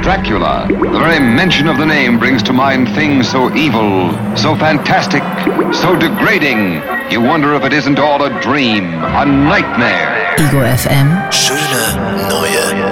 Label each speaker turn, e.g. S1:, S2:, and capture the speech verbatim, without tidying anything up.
S1: Dracula. The very mention of the name brings to mind things so evil, so fantastic, so degrading. You wonder if it isn't all a dream, a nightmare.
S2: Ego F M.
S3: Schöne neue